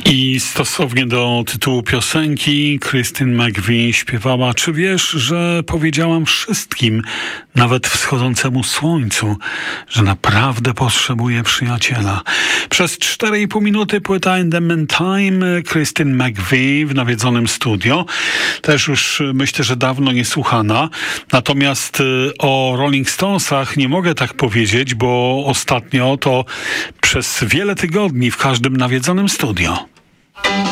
I stosownie do tytułu piosenki Christine McVie śpiewała: czy wiesz, że powiedziałam wszystkim, nawet wschodzącemu słońcu, że naprawdę potrzebuję przyjaciela. Przez 4,5 minuty płyta In the Meantime Christine McVie w nawiedzonym studio. Też już myślę, że dawno niesłuchana. Natomiast o Rolling Stonesach nie mogę tak powiedzieć, bo ostatnio to przez wiele tygodni w każdym nawiedzonym studio.